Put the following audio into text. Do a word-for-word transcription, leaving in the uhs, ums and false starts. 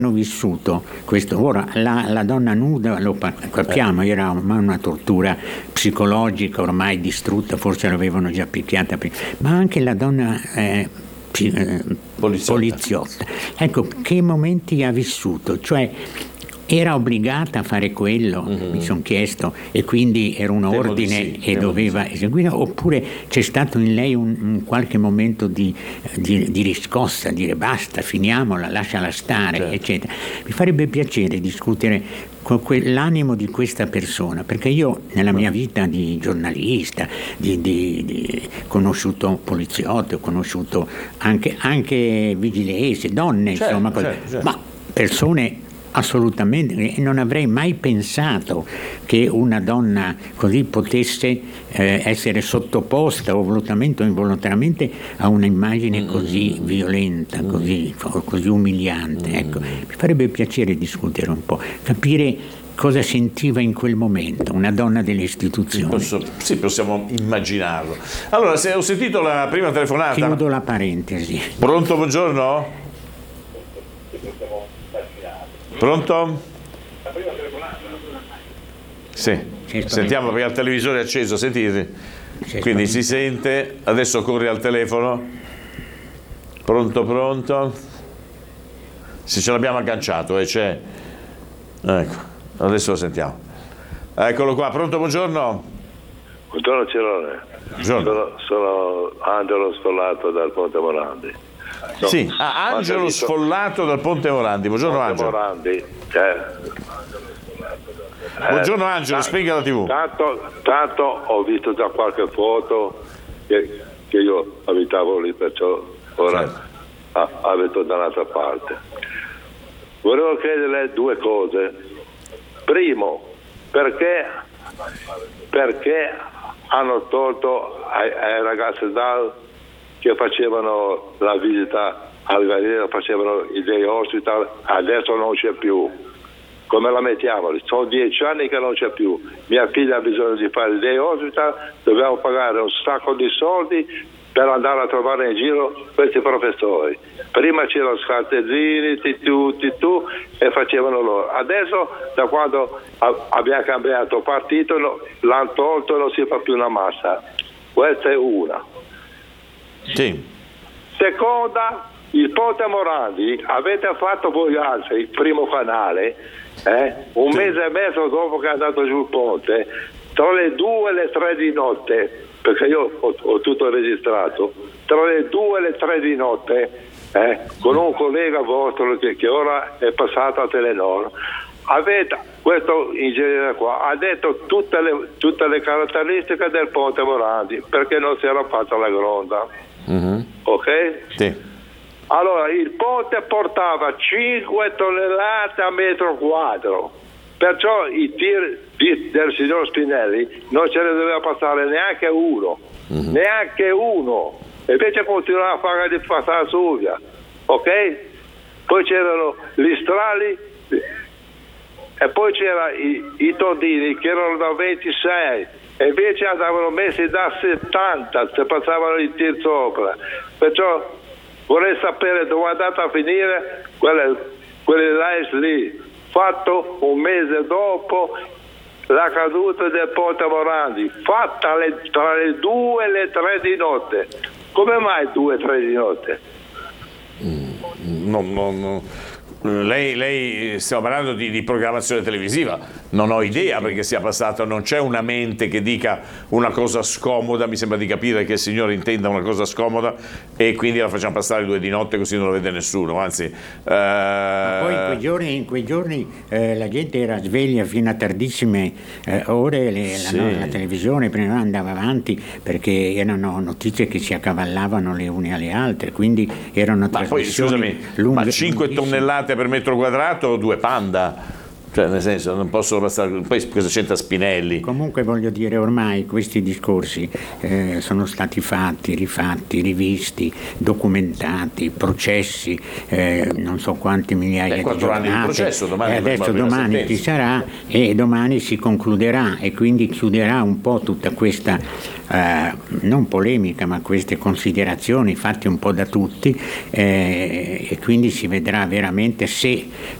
hanno vissuto questo. Ora la, la donna nuda, lo capiamo, era ormai una tortura psicologica ormai distrutta, forse l'avevano già picchiata prima, ma anche la donna eh, eh, poliziotta. poliziotta. Ecco, che momenti ha vissuto? Cioè, era obbligata a fare quello, mm-hmm. mi sono chiesto, e quindi era un ordine sì, e doveva sì. eseguire, oppure c'è stato in lei un, un qualche momento di, di, di riscossa, dire basta, finiamola, lasciala stare, certo. eccetera. Mi farebbe piacere discutere con l'animo di questa persona, perché io nella mia vita di giornalista, di, di, di conosciuto poliziotti, ho conosciuto anche, anche vigilesi, donne, certo, insomma, certo, certo. ma persone assolutamente, e non avrei mai pensato che una donna così potesse eh, essere sottoposta o volutamente o involontariamente a un'immagine così violenta, così, così umiliante. Ecco, mi farebbe piacere discutere un po', capire cosa sentiva in quel momento una donna delle istituzioni. Posso, sì, possiamo immaginarlo. Allora, se ho sentito la prima telefonata. Chiudo la parentesi. Pronto, buongiorno? Pronto? Sì, sentiamo perché il televisore è acceso, sentite? Quindi si sente, adesso corri al telefono. Pronto, pronto? Se ce l'abbiamo agganciato, e eh, c'è. Ecco, adesso lo sentiamo. Eccolo qua, pronto, buongiorno? Buongiorno Cirone. Buongiorno. Sono, sono Angelo Sfollato dal Ponte Morandi. No. Sì, ah, Angelo Sfollato dal Ponte Morandi. Buongiorno Ponte Angelo. Morandi. Eh. Buongiorno Angelo, eh, spenga la tivù. Tanto, tanto ho visto già qualche foto che, che io abitavo lì, perciò ora certo. ah, abito da un'altra parte. Volevo chiederle due cose. Primo, perché, perché hanno tolto ai, ai ragazzi dal che facevano la visita al Galileo, facevano i day hospital, adesso non c'è più. Come la mettiamo? Sono dieci anni che non c'è più. Mia figlia ha bisogno di fare il day hospital, dobbiamo pagare un sacco di soldi per andare a trovare in giro questi professori. Prima c'erano Scartezzini, Titù, Titù e facevano loro. Adesso, da quando abbiamo cambiato partito, l'hanno tolto e non si fa più una massa. Questa è una. Sì. Seconda, il Ponte Morandi avete fatto voi altri il primo canale eh? un sì. mese e mezzo dopo che è andato giù il ponte, tra le due e le tre di notte, perché io ho, ho tutto registrato, tra le due e le tre di notte eh? con un collega vostro che, che ora è passato a Telenor, avete questo ingegnere qua ha detto tutte le, tutte le caratteristiche del Ponte Morandi, perché non si era fatta la gronda. Mm-hmm. Ok? Sì. Allora il ponte portava cinque tonnellate a metro quadro, perciò i tir di, del signor Spinelli non ce ne doveva passare neanche uno, mm-hmm. neanche uno, e invece continuava a fare di passare su via. Ok? Poi c'erano gli strali e poi c'era i, i tondini che erano da ventisei e invece andavano messi da settanta se passavano il tir sopra. Perciò vorrei sapere dove è andata a finire quelle, quelle live lì, fatto un mese dopo la caduta del Ponte Morandi, fatta le, tra le due e le tre di notte. Come mai due e tre di notte? Mm, no, no, no. Lei, lei stiamo parlando di, di programmazione televisiva, non ho idea perché sia passato, non c'è una mente che dica una cosa scomoda, mi sembra di capire che il signore intenda una cosa scomoda e quindi la facciamo passare due di notte così non lo vede nessuno, anzi eh... ma poi in quei giorni, in quei giorni eh, la gente era sveglia fino a tardissime eh, ore, le, sì. la, no, la televisione prima andava avanti perché erano notizie che si accavallavano le une alle altre, quindi erano ma trasmissioni poi, scusami, lunghe, ma cinque tonnellate per metro quadrato o due Panda? Cioè, nel senso, non possono bastare. Poi cosa c'entra Spinelli? Comunque voglio dire, ormai questi discorsi eh, sono stati fatti, rifatti, rivisti, documentati, processi, eh, non so quanti migliaia eh, di quattro giornate. anni di processo, domani e adesso domani ci sarà e domani si concluderà e quindi chiuderà un po' tutta questa eh, non polemica, ma queste considerazioni fatte un po' da tutti, eh, e quindi si vedrà veramente se